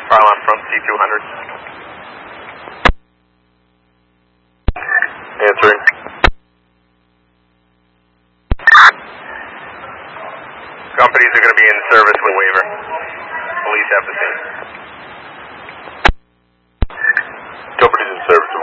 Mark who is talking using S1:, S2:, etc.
S1: Pylon front C200. Answering. Companies are going to be in service with waiver. Police have the scene.
S2: Companies in service